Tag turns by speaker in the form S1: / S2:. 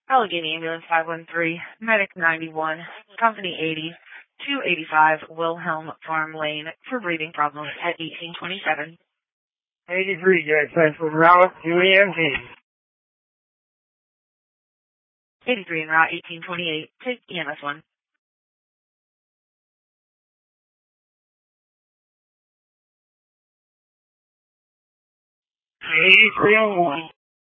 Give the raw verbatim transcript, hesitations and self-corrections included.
S1: Allegheny Ambulance five one three, Medic ninety-one, Company eighty, two eighty-five Wilhelm Farm Lane for breathing problems at eighteen twenty-seven.
S2: eighty-three, Jack Central Route, two E M T.
S1: eighty-three en route, eighteen twenty-eight, take E M S one.
S2: eighty-three oh one.